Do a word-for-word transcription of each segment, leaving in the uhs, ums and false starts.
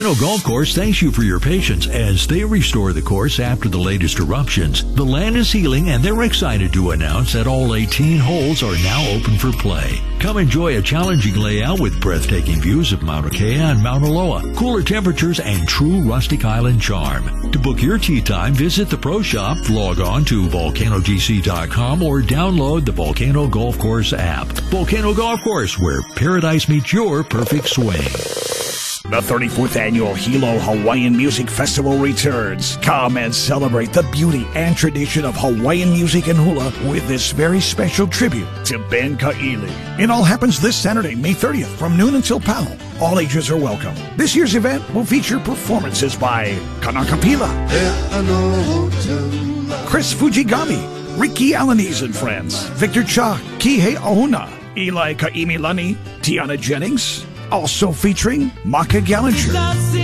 Golf Course thanks you for your patience as they restore the course after the latest eruptions. The land is healing and they're excited to announce that all eighteen holes are now open for play. Come enjoy a challenging layout with breathtaking views of Mauna Kea and Mauna Loa, cooler temperatures, and true rustic island charm. To book your tee time, visit the Pro Shop, log on to volcano g c dot com, or download the Volcano Golf Course app. Volcano Golf Course, where paradise meets your perfect swing. The thirty-fourth Annual Hilo Hawaiian Music Festival returns. Come and celebrate the beauty and tradition of Hawaiian music and hula with this very special tribute to Ben Ka'ili. It all happens this Saturday, May thirtieth, from noon until Pau. All ages are welcome. This year's event will feature performances by Kanakapila, Chris Fujigami, Ricky Alaniz and Friends, Victor Cha, Kihei Ahuna, Eli Kaimilani, Tiana Jennings, also featuring Maka Gallinger,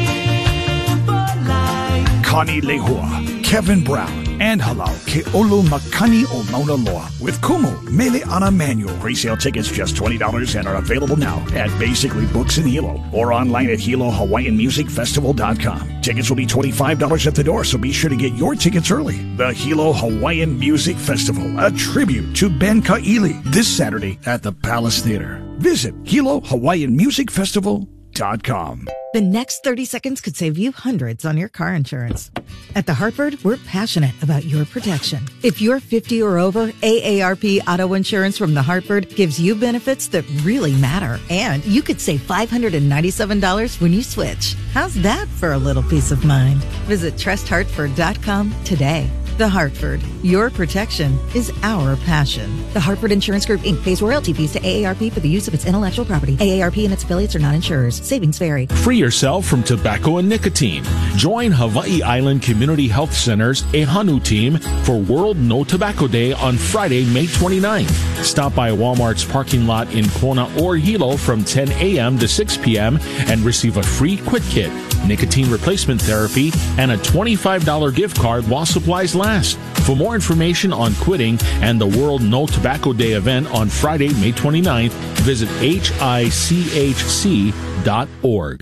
Connie Lehua, Kevin Brown, and Halau Ke'olu Makani o Mauna Loa with Kumu Mele Ana Manuel. Pre-sale tickets just twenty dollars and are available now at Basically Books in Hilo or online at Hilo Hawaiian Music Festival dot com. Tickets will be twenty-five dollars at the door, so be sure to get your tickets early. The Hilo Hawaiian Music Festival, a tribute to Ben Ka'ili, this Saturday at the Palace Theater. Visit Hilo Hawaiian Music Festival dot com. The next thirty seconds could save you hundreds on your car insurance. At The Hartford, we're passionate about your protection. If you're fifty or over, A A R P Auto Insurance from The Hartford gives you benefits that really matter. And you could save five hundred ninety-seven dollars when you switch. How's that for a little peace of mind? Visit trust hartford dot com today. The Hartford, your protection is our passion. The Hartford Insurance Group, Incorporated pays royalty fees to A A R P for the use of its intellectual property. A A R P and its affiliates are not insurers. Savings vary. Free yourself from tobacco and nicotine. Join Hawaii Island Community Health Center's Ehanu team for World No Tobacco Day on Friday, May twenty-ninth. Stop by Walmart's parking lot in Kona or Hilo from ten a.m. to six p.m. and receive a free quit kit, nicotine replacement therapy, and a twenty-five dollars gift card while supplies last. For more information on quitting and the World No Tobacco Day event on Friday, May twenty-ninth, visit H I C H C dot org.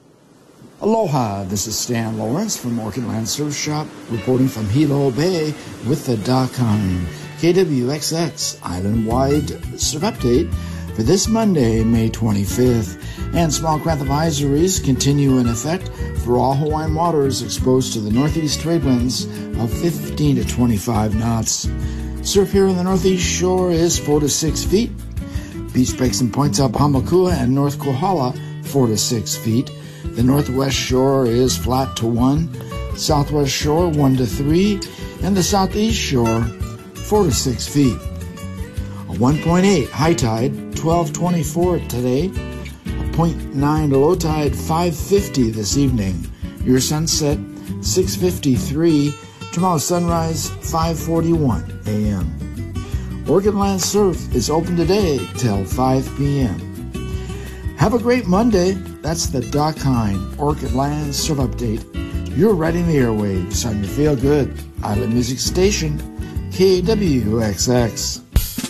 Aloha, this is Stan Lawrence from Orchid Land Surf Shop, reporting from Hilo Bay with the Dakine K W X X Island-wide Surf Update for this Monday, May twenty-fifth. And small craft advisories continue in effect for all Hawaiian waters exposed to the northeast trade winds of fifteen to twenty-five knots. Surf here on the northeast shore is four to six feet. Beach breaks and points up Hamakua and North Kohala, four to six feet. The northwest shore is flat to one. Southwest shore, one to three. And the southeast shore, four to six feet. A one point eight high tide, twelve twenty-four today. A zero point nine low tide, five fifty this evening. Your sunset, six fifty-three. Tomorrow's sunrise, five forty-one a.m. Orchid Land Surf is open today till five p.m. Have a great Monday. That's the Dakine Orchid Land Surf Update. You're riding the airwaves on your feel-good island music station, K W X X.